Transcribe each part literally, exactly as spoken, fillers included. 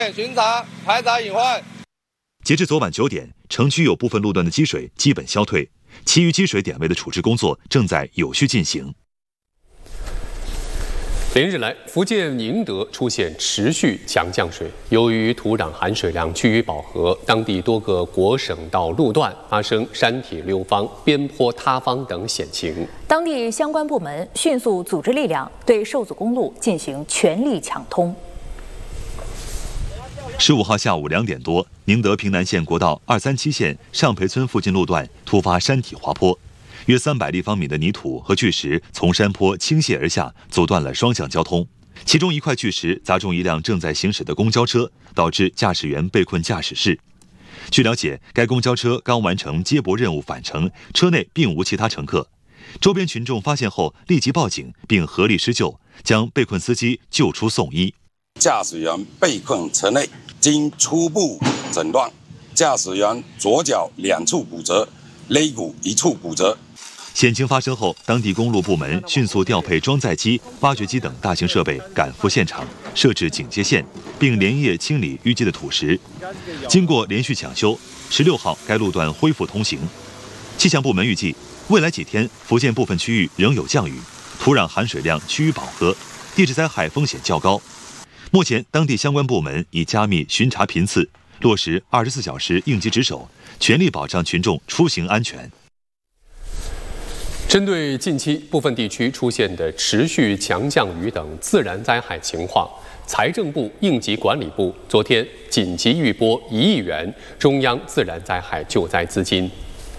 巡查排查隐患。 截至昨晚九点，城区有部分路段的积水基本消退，其余积水点位的处置工作正在有序进行。 连日来，福建宁德出现持续强降水，由于土壤含水量趋于饱和，当地多个国省道路段发生山体溜方、边坡塌方等险情。 当地相关部门迅速组织力量，对受阻公路进行全力抢通。 十五号下午两点多，宁德平南县国道二三七线上培村附近路段突发山体滑坡。约三百立方米的泥土和巨石从山坡倾泻而下，阻断了双向交通。其中一块巨石砸中一辆正在行驶的公交车，导致驾驶员被困驾驶室。据了解，该公交车刚完成接驳任务返程，车内并无其他乘客。周边群众发现后立即报警，并合力施救，将被困司机救出送医。 驾驶员被困车内，经初步诊断，驾驶员左脚两处骨折，肋骨一处骨折。 险情发生后，当地公路部门迅速调配装载机、挖掘机等大型设备赶赴现场，设置警戒线，并连夜清理淤积的土石。经过连续抢修，十六号该路段恢复通行。气象部门预计，未来几天福建部分区域仍有降雨，土壤含水量趋于饱和，地质灾害风险较高。目前，当地相关部门已加密巡查频次，落实二十四小时应急值守，全力保障群众出行安全。 针对近期部分地区出现的持续强降雨等自然灾害情况，财政部应急管理部昨天紧急预拨一亿元中央自然灾害救灾资金。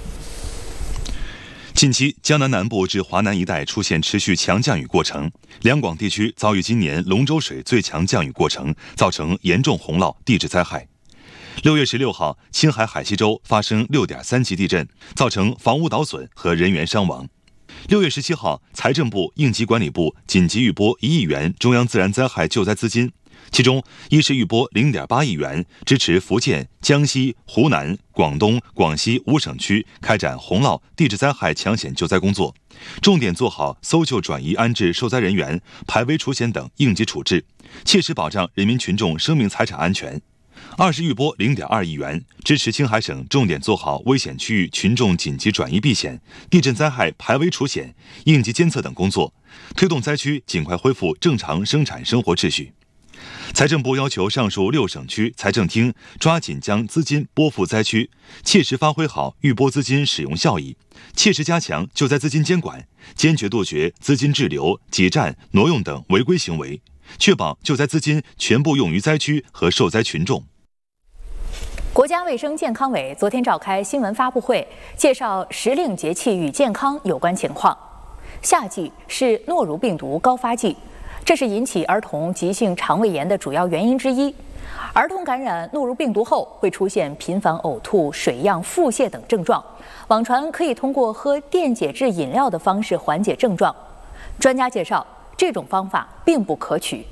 近期，江南南部至华南一带出现持续强降雨过程，两广地区遭遇今年龙舟水最强降雨过程，造成严重洪涝、地质灾害。六月十六号，青海海西州发生六点三级地震，造成房屋倒损和人员伤亡。六月十七号，财政部应急管理部紧急预拨一亿元中央自然灾害救灾资金，其中一是预拨零点八亿元，支持福建、江西、湖南、广东、广西五省区开展洪涝、地质灾害抢险救灾工作，重点做好搜救、转移、安置受灾人员、排危除险等应急处置，切实保障人民群众生命财产安全。二是预拨零点二亿元，支持青海省重点做好危险区域群众紧急转移避险、地震灾害排危除险、应急监测等工作，推动灾区尽快恢复正常生产生活秩序。财政部要求上述六省区财政厅抓紧将资金拨付灾区，切实发挥好预拨资金使用效益，切实加强救灾资金监管，坚决杜绝资金滞留、挤占、挪用等违规行为，确保救灾资金全部用于灾区和受灾群众。 国家卫生健康委昨天召开新闻发布会，介绍时令节气与健康有关情况。夏季是诺如病毒高发季，这是引起儿童急性肠胃炎的主要原因之一。儿童感染诺如病毒后会出现频繁呕吐、水样、腹泻等症状，网传可以通过喝电解质饮料的方式缓解症状。专家介绍，这种方法并不可取。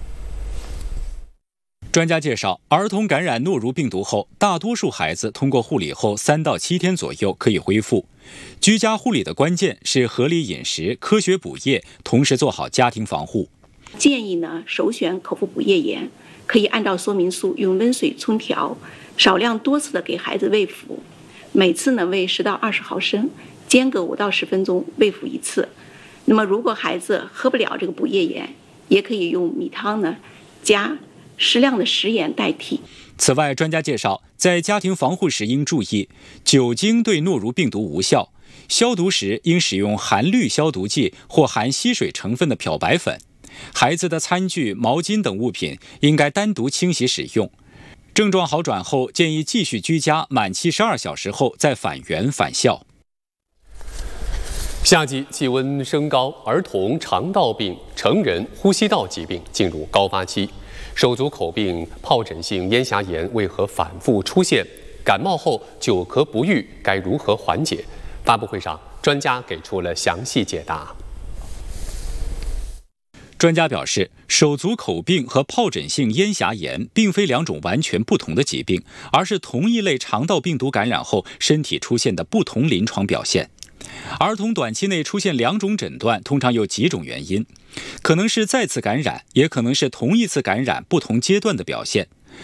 专家介绍，儿童感染诺如病毒后，大多数孩子通过护理后三到七天左右可以恢复。居家护理的关键是合理饮食、科学补液，同时做好家庭防护。 建议呢，首选口服补液盐，可以按照说明书用温水冲调，少量多次的给孩子喂服，每次呢喂十到二十毫升，间隔五到十分钟喂服一次。那么如果孩子喝不了这个补液盐，也可以用米汤呢加适量的食盐代替。 此外，专家介绍，在家庭防护时应注意，酒精对诺如病毒无效，消毒时应使用含氯消毒剂或含吸水成分的漂白粉。孩子的餐具、毛巾等物品应该单独清洗使用。症状好转后，建议继续居家满七十二小时后再返园返校。 夏季气温升高，儿童肠道病、成人呼吸道疾病进入高发期。手足口病、疱疹性咽峡炎为何反复出现？感冒后久咳不愈，该如何缓解？发布会上，专家给出了详细解答。 专家表示，手足口病和疱疹性咽峡炎并非两种完全不同的疾病，而是同一类肠道病毒感染后身体出现的不同临床表现。儿童短期内出现两种诊断，通常有几种原因，可能是再次感染，也可能是同一次感染不同阶段的表现。